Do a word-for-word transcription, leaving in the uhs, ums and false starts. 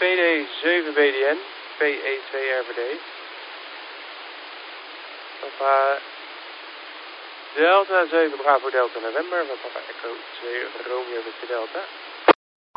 D zeven B D N, P E twee R V D. Papa Delta zeven Bravo Delta November, van Papa Echo twee Romeo met de Delta.